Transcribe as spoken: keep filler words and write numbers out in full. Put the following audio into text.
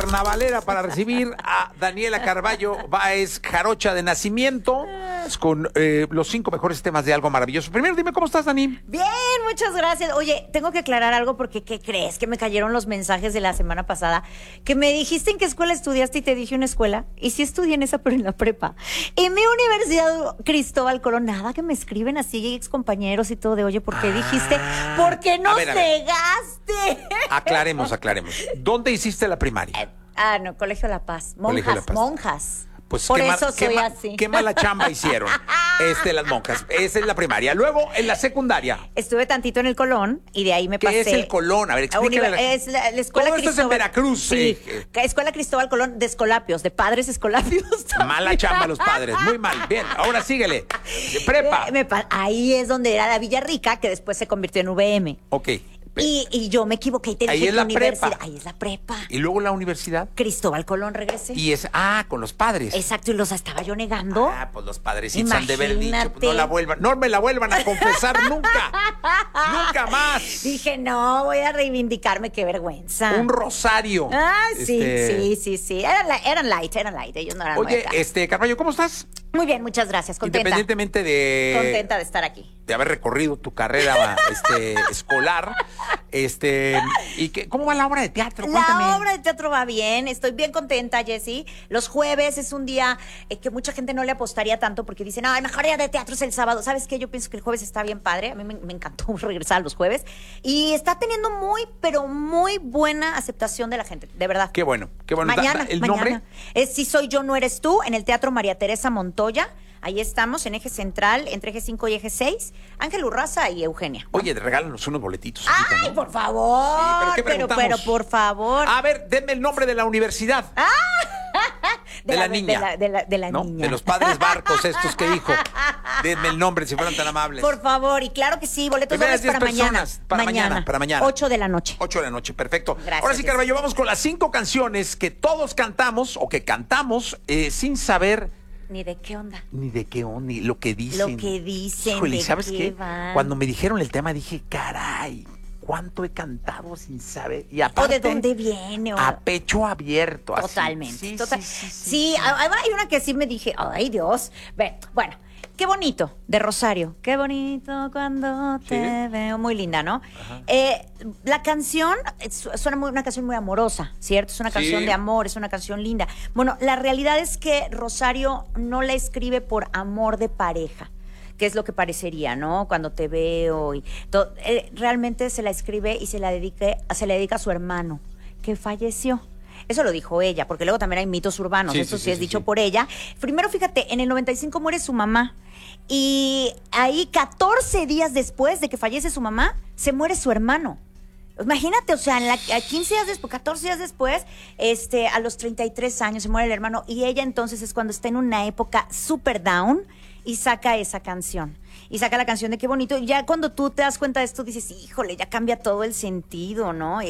carnavalera para recibir a Daniela Carballo Báez, jarocha de nacimiento, con eh, los cinco mejores temas de Algo Maravilloso. Primero, dime, ¿cómo estás, Dani? Bien, muchas gracias. Oye, tengo que aclarar algo porque, ¿qué crees? Que me cayeron los mensajes de la semana pasada, que me dijiste en qué escuela estudiaste y te dije una escuela, y sí estudié en esa, pero en la prepa. En mi universidad Cristóbal Colón, nada que me escriben así, ex compañeros y todo de, oye, ¿por qué dijiste? ¿Por qué nos A ver, a ver. negaste? Aclaremos, aclaremos. ¿Dónde hiciste la primaria? Eh, ah, no, Colegio La Paz. Colegio Monjas, La Paz. monjas. Pues Por qué eso mal- qué soy ma- así. Qué mala chamba hicieron este, las monjas. Esa es la primaria. Luego, en la secundaria. Estuve tantito en el Colón y de ahí me ¿Qué pasé. es el Colón? A ver, a explícale. a la- Es la, la escuela Todo esto es en Cristóbal- Veracruz. Sí, eh, Escuela Cristóbal Colón de Escolapios, de padres Escolapios. eh, Mala chamba los padres. Muy mal. Bien, ahora síguele. Prepa. Me pa- ahí es donde era la Villa Rica, que después se convirtió en V M. Ok. Y, y yo me equivoqué y te Ahí dije es la universidad. prepa. Ahí es la prepa. Y luego la universidad. Cristóbal Colón regresé. Y es, ah, con los padres. Exacto, y los estaba yo negando. Ah, pues los padrecitos han de haber dicho, pues Imagínate. no la vuelvan, no me la vuelvan a confesar nunca. Nunca más. Dije, no, voy a reivindicarme, qué vergüenza. Un rosario. Ah, sí, Este, sí, sí, sí. Eran, la- eran light, eran light. Ellos no eran muy Oye, acá. este, Carballo, ¿cómo estás? Muy bien, muchas gracias. Contenta. Independientemente de. Contenta de estar aquí. de haber recorrido tu carrera este, escolar. Este, y que, ¿cómo va la obra de teatro? Cuéntame. La obra de teatro va bien, estoy bien contenta, Jessy. Los jueves es un día eh, que mucha gente no le apostaría tanto porque dicen, no, el mejor día de teatro es el sábado. ¿Sabes qué? Yo pienso que el jueves está bien padre. A mí me, me encantó regresar a los jueves. Y está teniendo muy, pero muy buena aceptación de la gente, de verdad. Qué bueno, qué bueno. Da- Mañana, da- ¿El mañana. nombre? Es Si Soy Yo, No Eres Tú, en el Teatro María Teresa Montoya. Ahí estamos, en Eje Central, entre Eje cinco y Eje seis. Ángel Urraza y Eugenia. Oye, regálanos unos boletitos. ahorita, ¡Ay, ¿no? por favor! Sí, ¿pero qué pero, preguntamos? pero, por favor. A ver, denme el nombre de la universidad. de la niña. De la, de la- de la ¿No? niña. De los padres barcos estos que dijo. Denme el nombre si fueran tan amables. Por favor, y claro que sí, boletos Primeras dobles para diez mañana. personas, para mañana, para mañana. ocho de la noche. Ocho de la noche, perfecto. Gracias, Ahora sí, Jessy. Carballo, vamos con las cinco canciones que todos cantamos o que cantamos eh, sin saber Ni de qué onda. ni de qué on, ni lo que dicen. Lo que dicen, Híjole, de ¿sabes qué qué? van. Cuando me dijeron el tema dije, caray, ¿cuánto he cantado sin saber? Y ¿O aparte, de dónde viene? O- a pecho abierto. así. Totalmente. Sí, total- sí, sí, sí, Sí, sí. a- hay una que sí me dije, ay Dios. Ve, bueno, qué bonito, de Rosario. Qué bonito cuando te Sí. veo. Muy linda, ¿no? Eh, la canción eh, su- suena muy, una canción muy amorosa, ¿cierto? Es una Sí. canción de amor, es una canción linda. Bueno, la realidad es que Rosario no la escribe por amor de pareja, que es lo que parecería, ¿no? Cuando te veo y todo. Eh, realmente se la escribe y se la dedique, se la dedica a su hermano, que falleció. Eso lo dijo ella, porque luego también hay mitos urbanos, Sí, eso sí, sí, sí, es sí, dicho sí. por ella. Primero, fíjate, en el noventa y cinco muere su mamá y ahí catorce días después de que fallece su mamá, se muere su hermano. Imagínate, o sea, en la, a quince días después, catorce días después, este, a los treinta y tres años se muere el hermano y ella entonces es cuando está en una época super down y saca esa canción. Y saca la canción de Qué bonito. Y ya cuando tú te das cuenta de esto dices, híjole, ya cambia todo el sentido, ¿no?